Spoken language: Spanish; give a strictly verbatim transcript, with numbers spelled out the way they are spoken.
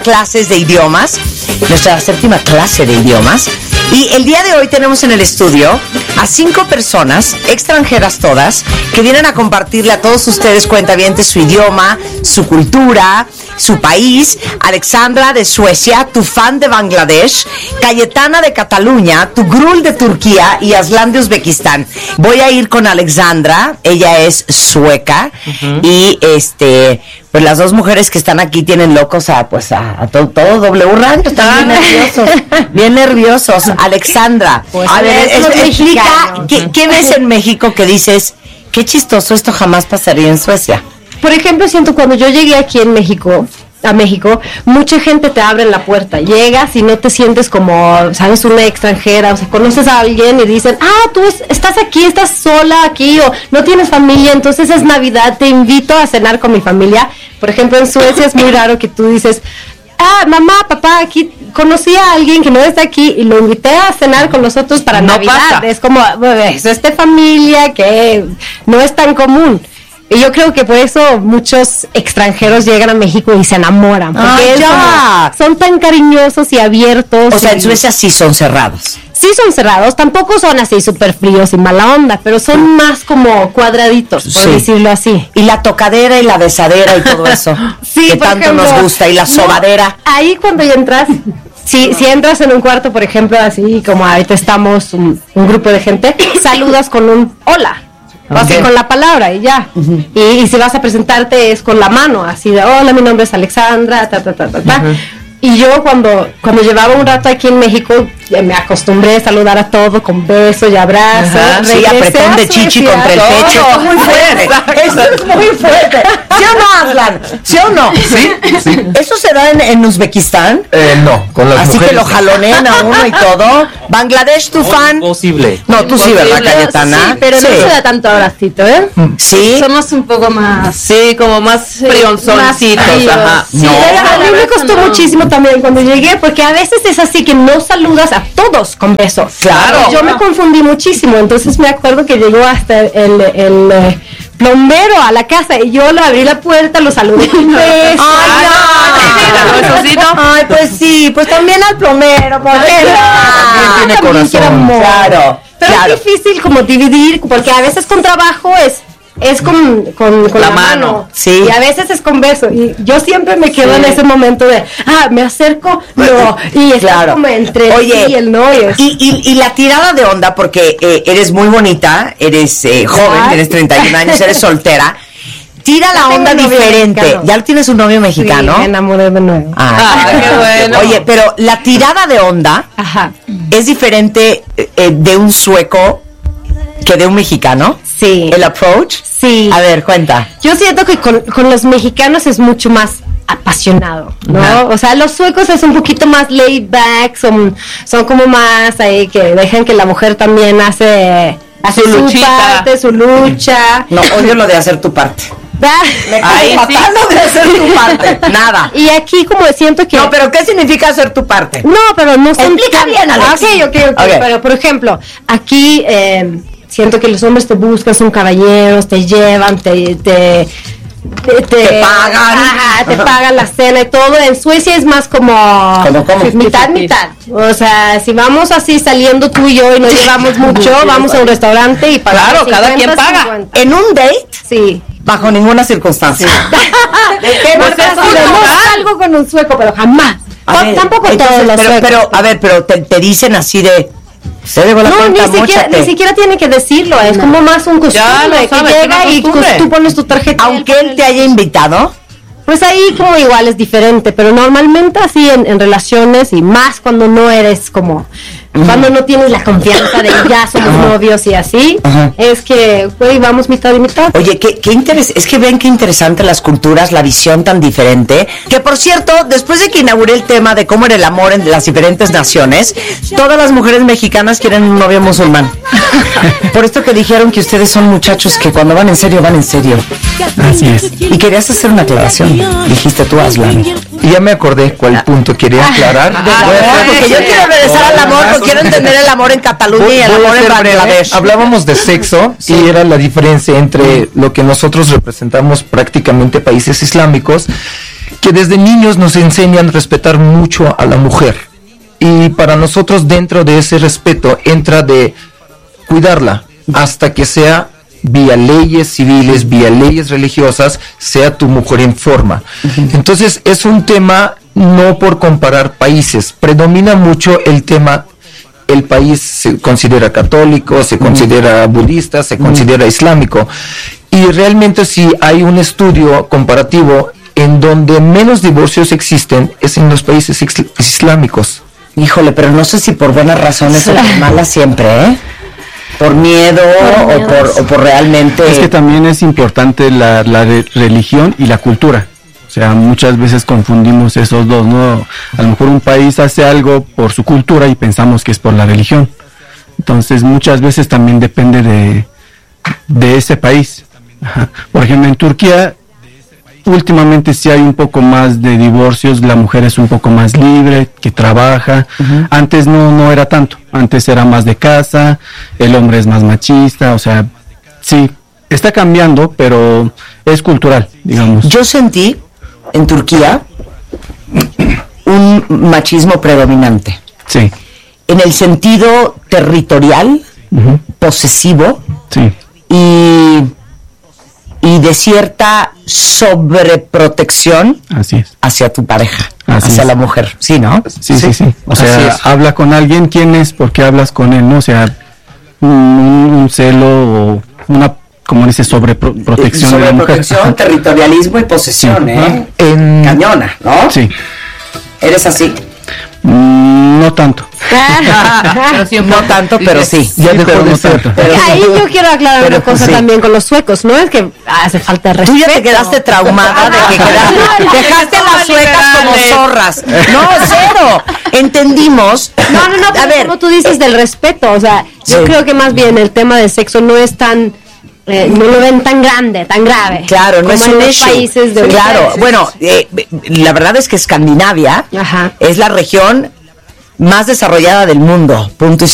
Clases de idiomas, nuestra séptima clase de idiomas. Y el día de hoy tenemos en el estudio a cinco personas, extranjeras todas, que vienen a compartirle a todos ustedes, cuentavientes, su idioma, su cultura, su país. Alexandra de Suecia, Tufan de Bangladesh, Cayetana de Cataluña, Tugrul de Turquía y Aslan de Uzbekistán. Voy a ir con Alexandra, ella es sueca, uh-huh. y este... pues las dos mujeres que están aquí tienen locos a, pues a, a todo, todo W Radio, están bien nerviosos, bien nerviosos. Alexandra, pues a ver, es, explica, ¿qué, ¿qué ves en México que dices, qué chistoso, esto jamás pasaría en Suecia? Por ejemplo, siento cuando yo llegué aquí en México, a México, mucha gente te abre la puerta, llegas y no te sientes como, sabes, una extranjera, o sea, conoces a alguien y dicen, ah, tú es, estás aquí, estás sola aquí, o no tienes familia, entonces es Navidad, te invito a cenar con mi familia. Por ejemplo, en Suecia es muy raro que tú dices, ah, mamá, papá, aquí conocí a alguien que no está aquí y lo invité a cenar con nosotros para no Navidad. Pasa. Es como, bueno, eso es de familia que no es tan común. Y yo creo que por eso muchos extranjeros llegan a México y se enamoran. Porque ah, son, son tan cariñosos y abiertos. O sea, y, en Suecia sí son cerrados. Sí son cerrados, tampoco son así súper fríos y mala onda, pero son más como cuadraditos, por sí. decirlo así. Y la tocadera y la besadera y todo eso, sí, que tanto ejemplo, nos gusta, y la sobadera. No, ahí cuando ya entras... Si, si entras en un cuarto, por ejemplo, así como ahorita estamos un, un grupo de gente, saludas con un hola. Vas okay. con la palabra y ya. Uh-huh. Y, y si vas a presentarte es con la mano, así de, hola, mi nombre es Alexandra, ta, ta, ta, ta, ta. Uh-huh. Y yo cuando, cuando llevaba un rato aquí en México, me acostumbré a saludar a todo con besos y abrazos. Uh-huh. Sí, apretón de chichi contra el pecho. Eso es muy fuerte. Eso es muy fuerte. ¿Sí o no, Aslan? ¿Sí o no? Sí, sí. ¿Eso se da en, en Uzbekistán? Eh, no, con las Así mujeres. que lo jalonean a uno y todo. Bangladesh, tu fan. Posible. No, tú sí, ¿verdad, Cayetana? Sí, pero sí. no se da tanto abracito, ¿eh? Sí. Somos un poco más... Sí, como más frionzoncitos. Ajá. Sí, no. Pero a mí me costó no. muchísimo también cuando llegué, porque a veces es así que no saludas a todos con besos. Claro. Yo me confundí muchísimo, entonces me acuerdo que llegó hasta el... el, el plombero a la casa y yo le abrí la puerta, lo saludé con beso. Ay, no, no, no, no. Ay, pues sí, pues también al plomero, porque también tiene corazón. Claro. Pero claro. es difícil como dividir, porque a veces con trabajo es es con, con, con la, la mano, mano. Sí. Y a veces es con beso, y yo siempre me quedo sí. en ese momento de, ah, me acerco, no, y es claro. como entre Oye, sí y el no. Es. Y, y, y la tirada de onda, porque eh, eres muy bonita, eres eh, joven, Ay. tienes treinta y un años, eres soltera. Tira la onda diferente. Mexicano. ¿Ya tienes un novio mexicano? Sí, me enamoré de nuevo. Ah, ah qué bueno. Oye, pero la tirada de onda Ajá. es diferente eh, de un sueco que de un mexicano. Sí. ¿El approach? Sí. A ver, cuenta. Yo siento que con, con los mexicanos es mucho más apasionado, ¿no? Uh-huh. O sea, los suecos es un poquito más laid back, son, son como más ahí que dejan que la mujer también hace, hace su, su parte, su lucha. No, odio lo de hacer tu parte. Me Ay, estoy matando sí. de hacer tu parte. Nada. Y aquí como siento que... No, pero ¿qué significa hacer tu parte? No, pero no son... Explica tan... bien, Alex. Ok, ok, ok. okay. Pero, por ejemplo, aquí... Eh, siento que los hombres te buscan, son caballeros, te llevan, te... te Te, te, te pagan ajá, te pagan la cena y todo. En Suecia es más como ¿Cómo, cómo? mitad, mitad. O sea, si vamos así saliendo tú y yo y nos llevamos mucho, vamos a un restaurante y pagamos. Claro, cada quien paga. cincuenta. En un date, sí. Bajo ninguna circunstancia. ¿De qué no salgo con un sueco, pero jamás. Ver, tampoco entonces, todos los pero, suecos. Pero, a ver, pero te, te dicen así de... Se debo la no, cuenta, ni siquiera, ni siquiera tiene que decirlo, es no. como más un costumbre que sabe, llega y tú pones tu tarjeta. Aunque él te haya invitado, pues ahí como igual es diferente, pero normalmente así en, en relaciones y más cuando no eres como uh-huh. cuando no tienes la confianza de ya somos uh-huh. novios y así, uh-huh. es que güey, vamos mitad y mitad. Oye, qué, qué interes- es que ven qué interesante las culturas, la visión tan diferente, que por cierto, después de que inauguré el tema de cómo era el amor en las diferentes naciones, todas las mujeres mexicanas quieren un novio musulmán. Por esto que dijeron que ustedes son muchachos que cuando van en serio, van en serio. Así es. Y querías hacer una aclaración, dijiste tú, Aslan. Y ya me acordé cuál punto quería aclarar. Ah, ah, porque yo quiero regresar al amor, porque quiero entender el amor en Cataluña y el amor en Bangladesh. Hablábamos de sexo sí. y era la diferencia entre lo que nosotros representamos prácticamente países islámicos que desde niños nos enseñan a respetar mucho a la mujer. Y para nosotros dentro de ese respeto entra de cuidarla hasta que sea vía leyes civiles, vía leyes religiosas, sea tu mujer en forma. Uh-huh. Entonces es un tema no por comparar países, predomina mucho el tema, el país se considera católico, se considera budista, se considera islámico, y realmente si hay un estudio comparativo en donde menos divorcios existen es en los países islámicos. Híjole, pero no sé si por buenas razones o por malas siempre, ¿eh? Por miedo, por o, por, o por realmente... Es que también es importante la, la re- religión y la cultura. O sea, muchas veces confundimos esos dos, ¿no? A lo mejor un país hace algo por su cultura y pensamos que es por la religión. Entonces, muchas veces también depende de, de ese país. Ajá. Por ejemplo, en Turquía, últimamente sí hay un poco más de divorcios, la mujer es un poco más libre, que trabaja. Uh-huh. Antes no, no era tanto, antes era más de casa, el hombre es más machista, o sea, sí, está cambiando, pero es cultural, digamos. Yo sentí en Turquía un machismo predominante. Sí. En el sentido territorial, uh-huh. posesivo, sí. y... y de cierta sobreprotección Así es. hacia tu pareja, Así hacia es. la mujer, ¿sí, no? Sí, sí, sí. O sea, habla con alguien, ¿quién es? ¿Por qué hablas con él? ¿No? O sea, un, un celo o una, como dice, sobreprotección de la mujer. Sobreprotección, territorialismo y posesión, sí. ¿eh? En... Cañona, ¿no? Sí. ¿Eres así? Mm, no tanto. No tanto, pero sí. Ya dejó pero de no ser. tanto. Pero ahí yo quiero aclarar pero una cosa sí. también con los suecos, no es que hace falta respeto. Tú ya te quedaste traumada de que quedaste, dejaste a las suecas como zorras. No, cero. Entendimos. No, no, no, pero a ver, como tú dices del respeto, o sea, yo sí. creo que más bien el tema del sexo no es tan Eh, no lo ven tan grande, tan grave. Claro, no como es en un los issue. países de Claro, ustedes. bueno, eh, la verdad es que Escandinavia Ajá. es la región más desarrollada del mundo. Punto y